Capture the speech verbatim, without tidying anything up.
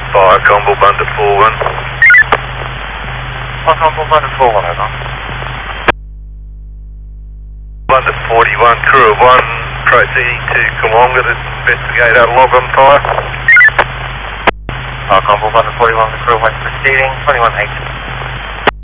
Fire, Combo Bunter four one. Oh, Combo Bunter four one, over. Bunter forty-one, crew of one, proceeding to Kawonga to investigate a log on fire. Oh, Combo Bunter forty-one, the crew of one proceeding, twenty-one eight.